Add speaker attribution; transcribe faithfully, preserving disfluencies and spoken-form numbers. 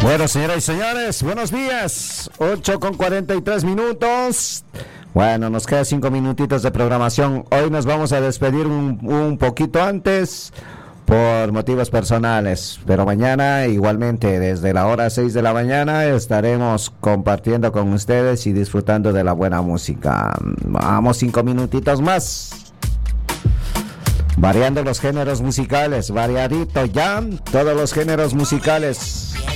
Speaker 1: Bueno, señoras y señores, buenos días. ocho con cuarenta y tres minutos. Bueno, nos quedan cinco minutitos de programación. Hoy nos vamos a despedir un, un poquito antes por motivos personales, pero mañana igualmente desde la hora seis de la mañana estaremos compartiendo con ustedes y disfrutando de la buena música. Vamos cinco minutitos más. Variando los géneros musicales, variadito ya, todos los géneros musicales.